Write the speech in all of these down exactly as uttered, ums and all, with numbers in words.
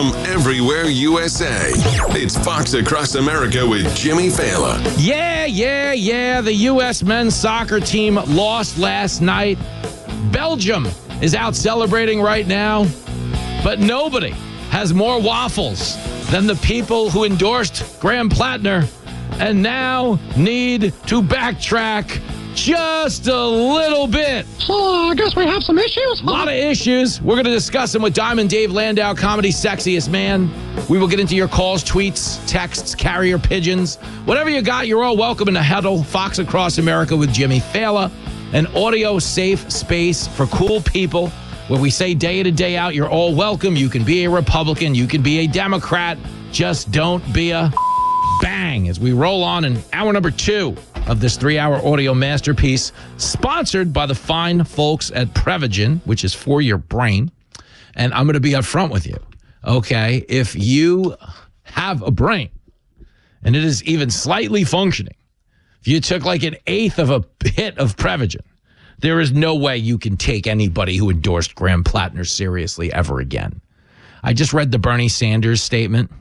from everywhere U S A. It's Fox Across America with Jimmy Fallon. Yeah, yeah, yeah. The U S men's soccer team lost last night. Belgium is out celebrating right now. But nobody has more waffles than the people who endorsed Graham Plattner and now need to backtrack just a little bit. So I guess we have some issues. A lot of issues. We're going to discuss them with Diamond Dave Landau, Comedy's Sexiest Man. We will get into your calls, tweets, texts, carrier pigeons. Whatever you got, you're all welcome in the huddle. Fox Across America with Jimmy Fallon. An audio-safe space for cool people where we say day in and day out, you're all welcome. You can be a Republican. You can be a Democrat. Just don't be a bang as we roll on in hour number two of this three-hour audio masterpiece, sponsored by the fine folks at Prevagen, which is for your brain. And I'm going to be upfront with you, okay? If you have a brain and it is even slightly functioning, if you took like an eighth of a hit of Prevagen, there is no way you can take anybody who endorsed Graham Plattner seriously ever again. I just read the Bernie Sanders statement,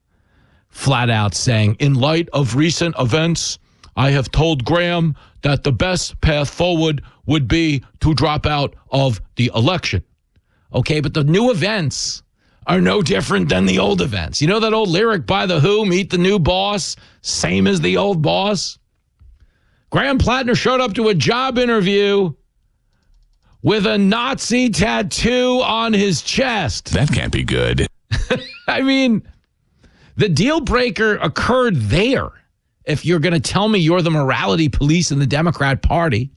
flat out saying, in light of recent events, I have told Graham that the best path forward would be to drop out of the election. Okay, but the new events are no different than the old events. You know that old lyric by The Who, meet the new boss, same as the old boss? Graham Plattner showed up to a job interview with a Nazi tattoo on his chest. That can't be good. I mean, the deal breaker occurred there. If you're going to tell me you're the morality police in the Democrat Party.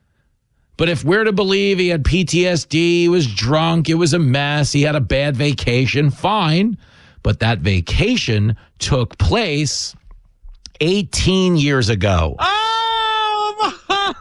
But if we're to believe he had P T S D, he was drunk, it was a mess, he had a bad vacation, fine. But that vacation took place eighteen years ago. Oh,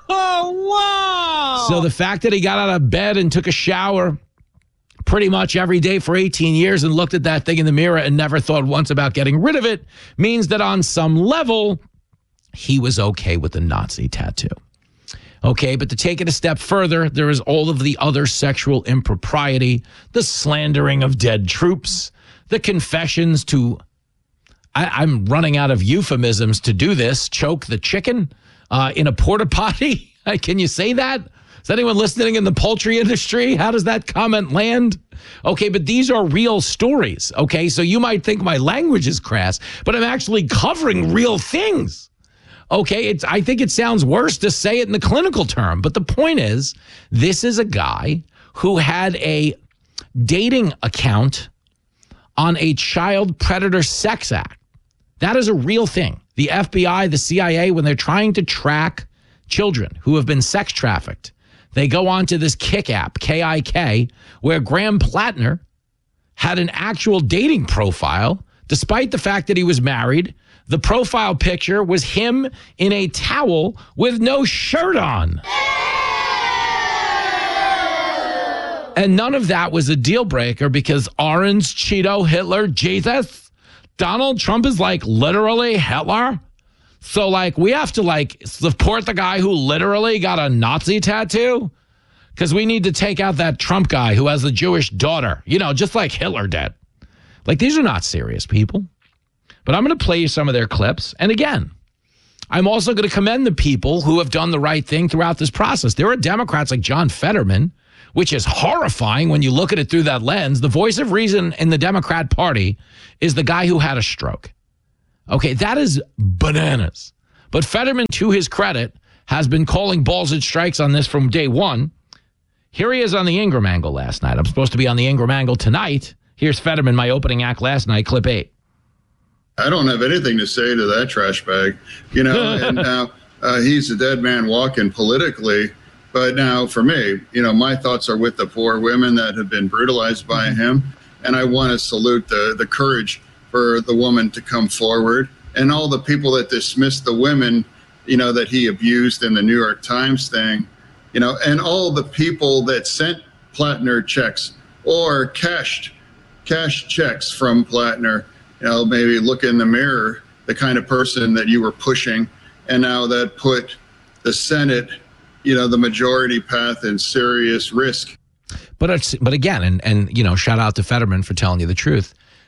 wow. So the fact that he got out of bed and took a shower pretty much every day for eighteen years and looked at that thing in the mirror and never thought once about getting rid of it means that on some level, he was okay with the Nazi tattoo. Okay, but to take it a step further, there is all of the other sexual impropriety, the slandering of dead troops, the confessions to, I, I'm running out of euphemisms to do this, choke the chicken uh, in a porta potty. Can you say that? Is anyone listening in the poultry industry? How does that comment land? Okay, but these are real stories, okay? So you might think my language is crass, but I'm actually covering real things, okay? It's, I think it sounds worse to say it in the clinical term, but the point is, this is a guy who had a dating account on a child predator sex act. That is a real thing. The F B I, the C I A, when they're trying to track children who have been sex trafficked, they go on to this Kik app, K I K, where Graham Plattner had an actual dating profile, despite the fact that he was married. The profile picture was him in a towel with no shirt on. And none of that was a deal breaker because Orange, Cheeto, Hitler, Jesus, Donald Trump is like literally Hitler. So, like, we have to, like, support the guy who literally got a Nazi tattoo? Because we need to take out that Trump guy who has a Jewish daughter, you know, just like Hitler did. Like, these are not serious people. But I'm going to play you some of their clips. And again, I'm also going to commend the people who have done the right thing throughout this process. There are Democrats like John Fetterman, which is horrifying when you look at it through that lens. The voice of reason in the Democrat Party is the guy who had a stroke. Okay, that is bananas. But Fetterman, to his credit, has been calling balls and strikes on this from day one. Here he is on the Ingram Angle last night. I'm supposed to be on the Ingram Angle tonight. Here's Fetterman, my opening act last night, clip eight. I don't have anything to say to that trash bag. You know, and now uh, he's a dead man walking politically. But now for me, you know, my thoughts are with the poor women that have been brutalized by mm-hmm. him. And I want to salute the, the courage for the woman to come forward, and all the people that dismissed the women, you know, that he abused in the New York Times thing, you know, and all the people that sent Plattner checks or cashed cash checks from Plattner, you know, maybe look in the mirror, the kind of person that you were pushing, and now that put the Senate, you know, the majority path in serious risk. But it's, but again, and, and, you know, shout out to Fetterman for telling you the truth.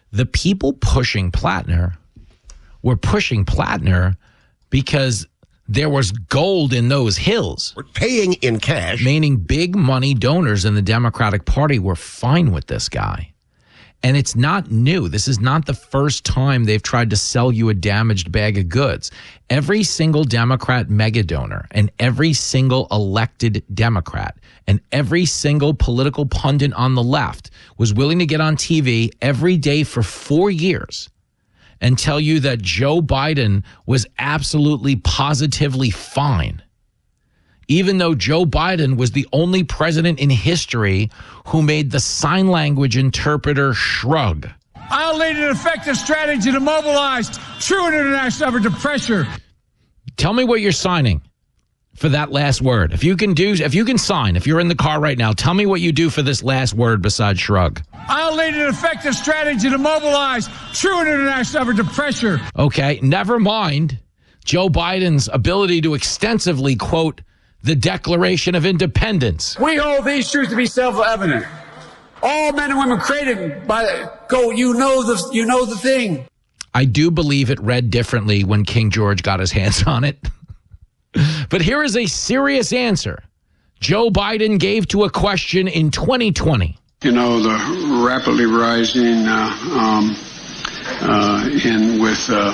the people pushing Platner were pushing Platner because there was gold in those hills. We're paying in cash. Meaning big money donors in the Democratic Party were fine with this guy. And it's not new. This is not the first time they've tried to sell you a damaged bag of goods. Every single Democrat mega donor and every single elected Democrat and every single political pundit on the left was willing to get on T V every day for four years and tell you that Joe Biden was absolutely positively fine, even though Joe Biden was the only president in history who made the sign language interpreter shrug. I'll lead an effective strategy to mobilize true international effort to pressure. Tell me what you're signing for that last word. If you can do, if you can sign, if you're in the car right now, tell me what you do for this last word besides shrug. I'll lead an effective strategy to mobilize true international effort to pressure. Okay, never mind Joe Biden's ability to extensively quote the Declaration of Independence. We hold these truths to be self-evident. All men and women created by go. You know the you know the thing. I do believe it read differently when King George got his hands on it. But here is a serious answer Joe Biden gave to a question in twenty twenty. You know, the rapidly rising uh, um, uh, in with uh,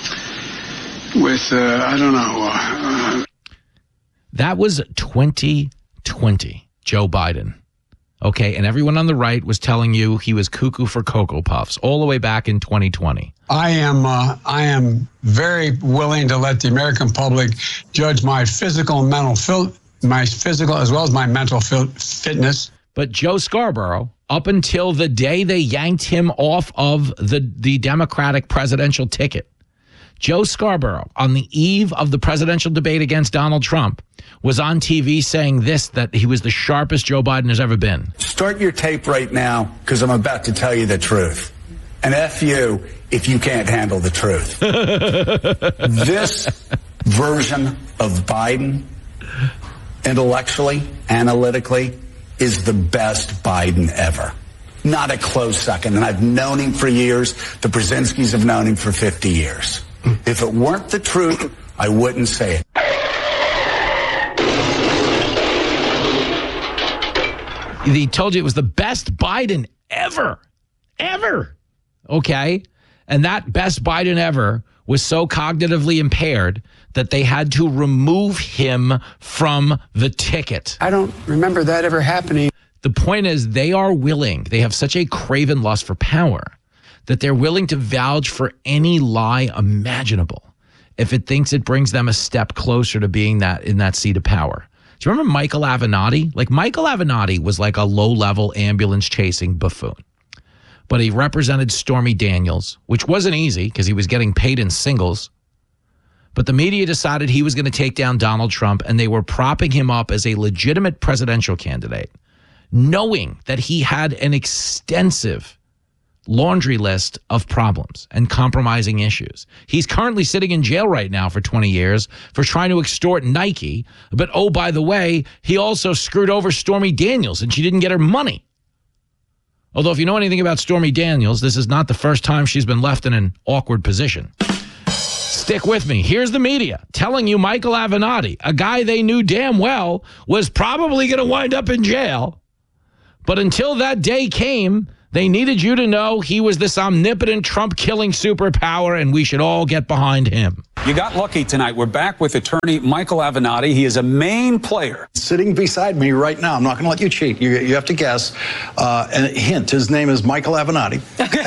with uh, I don't know. Uh, That was twenty twenty, Joe Biden. Okay, and everyone on the right was telling you he was cuckoo for Cocoa Puffs all the way back in twenty twenty. I am uh, I am very willing to let the American public judge my physical and mental fil- my physical as well as my mental fil- fitness. But Joe Scarborough, up until the day they yanked him off of the, the Democratic presidential ticket, Joe Scarborough, on the eve of the presidential debate against Donald Trump, was on T V saying this, that he was the sharpest Joe Biden has ever been. Start your tape right now, because I'm about to tell you the truth. And F you if you can't handle the truth. This version of Biden, intellectually, analytically, is the best Biden ever. Not a close second. And I've known him for years. The Brzezinskis have known him for fifty years. If it weren't the truth, I wouldn't say it. He told you it was the best Biden ever, ever. Okay. And that best Biden ever was so cognitively impaired that they had to remove him from the ticket. I don't remember that ever happening. The point is, they are willing, they have such a craven lust for power that they're willing to vouch for any lie imaginable if it thinks it brings them a step closer to being that in that seat of power. Do you remember Michael Avenatti? Like, Michael Avenatti was like a low-level ambulance-chasing buffoon. But he represented Stormy Daniels, which wasn't easy because he was getting paid in singles. But the media decided he was going to take down Donald Trump, and they were propping him up as a legitimate presidential candidate, knowing that he had an extensive laundry list of problems and compromising issues. He's currently sitting in jail right now for twenty years for trying to extort Nike. But, oh, by the way, he also screwed over Stormy Daniels, and she didn't get her money. Although, if you know anything about Stormy Daniels, this is not the first time she's been left in an awkward position. Stick with me. Here's the media telling you Michael Avenatti, a guy they knew damn well was probably going to wind up in jail. But until that day came, they needed you to know he was this omnipotent Trump-killing superpower, and we should all get behind him. You got lucky tonight. We're back with attorney Michael Avenatti. He is a main player. Sitting beside me right now, I'm not going to let you cheat. You, you have to guess. Uh, and a hint, his name is Michael Avenatti.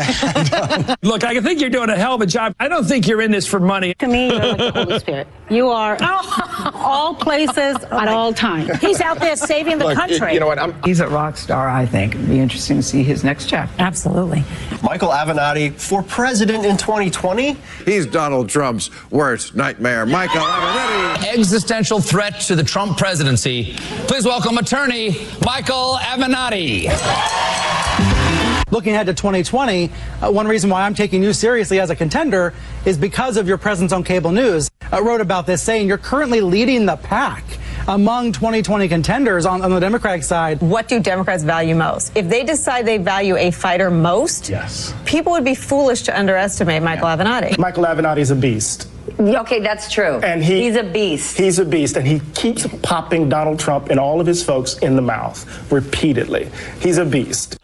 Look, I think you're doing a hell of a job. I don't think you're in this for money. To me, you're like the Holy Spirit. You are all places at all times. He's out there saving the Look, country. You know what? I'm, He's a rock star, I think. It'd be interesting to see his next chapter. Absolutely. Michael Avenatti for president in twenty twenty. He's Donald Trump's worst nightmare. Michael Avenatti. Existential threat to the Trump presidency. Please welcome attorney Michael Avenatti. Looking ahead to twenty twenty, uh, one reason why I'm taking you seriously as a contender is because of your presence on cable news. I wrote about this saying you're currently leading the pack among twenty twenty contenders on, on the Democratic side. What do Democrats value most? If they decide they value a fighter most, Yes. people would be foolish to underestimate Michael Avenatti. Michael Avenatti is a beast. Okay, that's true. And he, he's a beast. He's a beast, and he keeps popping Donald Trump and all of his folks in the mouth repeatedly. He's a beast.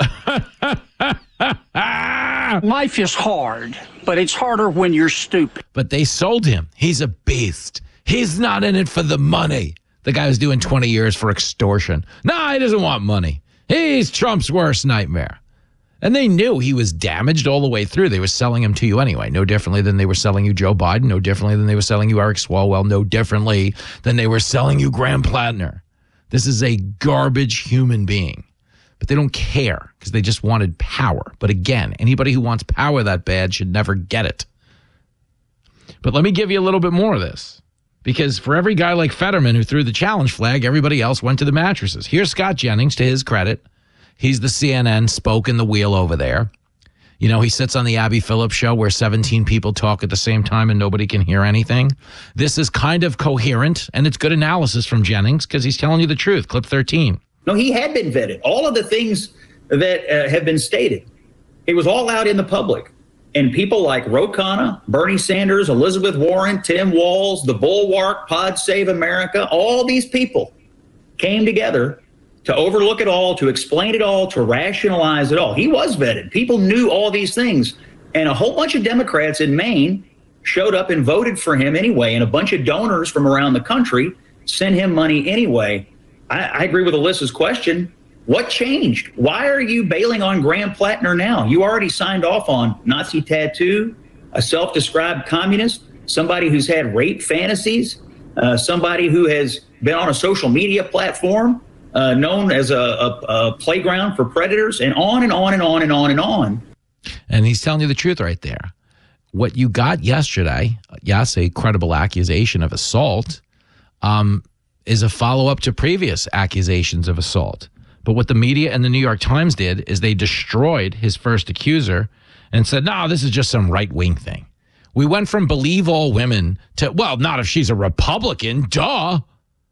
Life is hard, but it's harder when you're stupid. But they sold him. He's a beast. He's not in it for the money. The guy was doing twenty years for extortion. No, he doesn't want money. He's Trump's worst nightmare. And they knew he was damaged all the way through. They were selling him to you anyway. No differently than they were selling you Joe Biden. No differently than they were selling you Eric Swalwell. No differently than they were selling you Graham Plattner. This is a garbage human being. But they don't care because they just wanted power. But again, anybody who wants power that bad should never get it. But let me give you a little bit more of this. Because for every guy like Fetterman who threw the challenge flag, everybody else went to the mattresses. Here's Scott Jennings, to his credit. He's the C N N spoke in the wheel over there. You know, he sits on the Abby Phillips show where seventeen people talk at the same time and nobody can hear anything. This is kind of coherent, and it's good analysis from Jennings because he's telling you the truth. Clip thirteen. No, he had been vetted. All of the things that uh, have been stated, it was all out in the public. And people like Ro Khanna, Bernie Sanders, Elizabeth Warren, Tim Walz, the Bulwark, Pod Save America, all these people came together to overlook it all, to explain it all, to rationalize it all. He was vetted. People knew all these things. And a whole bunch of Democrats in Maine showed up and voted for him anyway. And a bunch of donors from around the country sent him money anyway. I, I agree with Alyssa's question. What changed? Why are you bailing on Graham Plattner now? You already signed off on Nazi tattoo, a self-described communist, somebody who's had rape fantasies, uh, somebody who has been on a social media platform uh, known as a, a, a playground for predators, and on and on and on and on and on. And he's telling you the truth right there. What you got yesterday, yes, a credible accusation of assault, um, is a follow-up to previous accusations of assault. But what the media and the New York Times did is they destroyed his first accuser and said, no, this is just some right-wing thing. We went from believe all women to, well, not if she's a Republican, duh.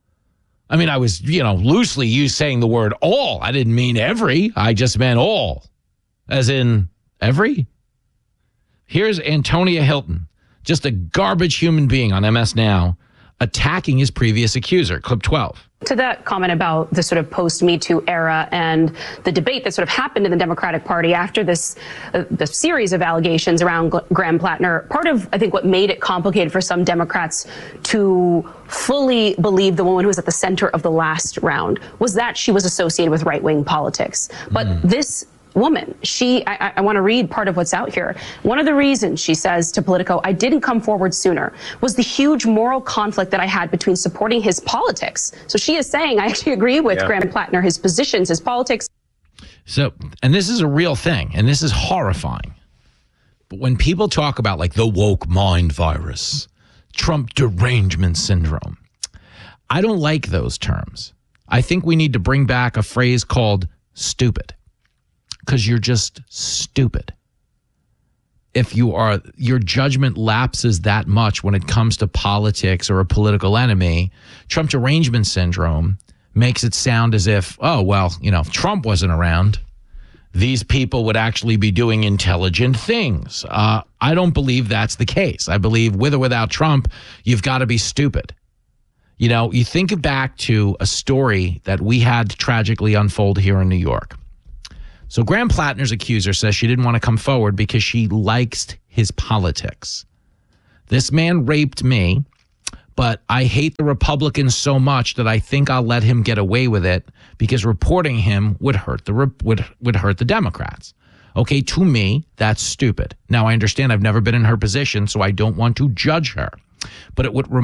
I mean, I was, you know, loosely used saying the word all. I didn't mean every. I just meant all. As in every. Here's Antonia Hilton, just a garbage human being on M S Now, attacking his previous accuser. Clip twelve. To that comment about the sort of post-Me Too era and the debate that sort of happened in the Democratic Party after this uh, the series of allegations around G- Graham Plattner, part of, I think, what made it complicated for some Democrats to fully believe the woman who was at the center of the last round was that she was associated with right-wing politics. But mm. this woman, she, I, I want to read part of what's out here. One of the reasons, she says to Politico, I didn't come forward sooner was the huge moral conflict that I had between supporting his politics. So she is saying, I actually agree with yeah. Graham Plattner, his positions, his politics. So, and this is a real thing, and this is horrifying. But when people talk about like the woke mind virus, Trump derangement syndrome, I don't like those terms. I think we need to bring back a phrase called stupid. Because you're just stupid. If you are, your judgment lapses that much when it comes to politics or a political enemy, Trump derangement syndrome makes it sound as if, oh, well, you know, if Trump wasn't around, these people would actually be doing intelligent things. Uh, I don't believe that's the case. I believe with or without Trump, you've got to be stupid. You know, you think back to a story that we had tragically unfold here in New York. So Graham Plattner's accuser says she didn't want to come forward because she likes his politics. This man raped me, but I hate the Republicans so much that I think I'll let him get away with it because reporting him would hurt the would would hurt the Democrats. Okay, to me, that's stupid. Now I understand I've never been in her position, so I don't want to judge her, but it would remind